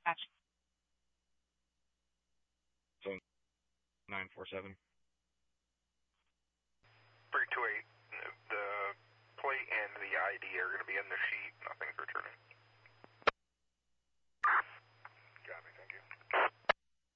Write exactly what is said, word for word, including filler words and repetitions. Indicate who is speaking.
Speaker 1: So nine four seven.
Speaker 2: three two eight. The plate and the I D are going to be in the sheet.